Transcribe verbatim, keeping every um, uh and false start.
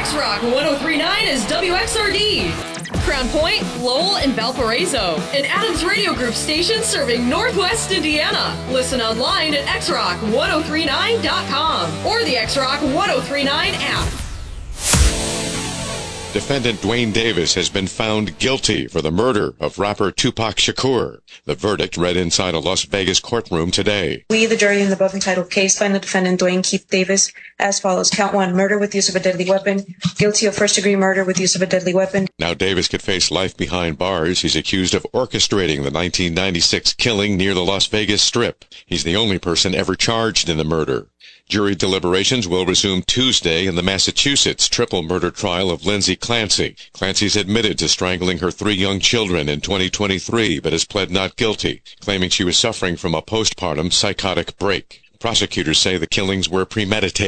X-Rock one oh three point nine is W X R D. Crown Point, Lowell, and Valparaiso. An Adams Radio Group station serving Northwest Indiana. Listen online at x rock one oh three nine dot com or the X-Rock one oh three nine app. Defendant Dwayne Davis has been found guilty for the murder of rapper Tupac Shakur. The verdict read inside a Las Vegas courtroom today. We, the jury in the above entitled case, find the defendant Dwayne Keith Davis as follows. Count one, murder with use of a deadly weapon. Guilty of first-degree murder with use of a deadly weapon. Now Davis could face life behind bars. He's accused of orchestrating the nineteen ninety-six killing near the Las Vegas Strip. He's the only person ever charged in the murder. Jury deliberations will resume Tuesday in the Massachusetts triple murder trial of Lindsay Clancy. Clancy's admitted to strangling her three young children in twenty twenty-three, but has pled not guilty, claiming she was suffering from a postpartum psychotic break. Prosecutors say the killings were premeditated.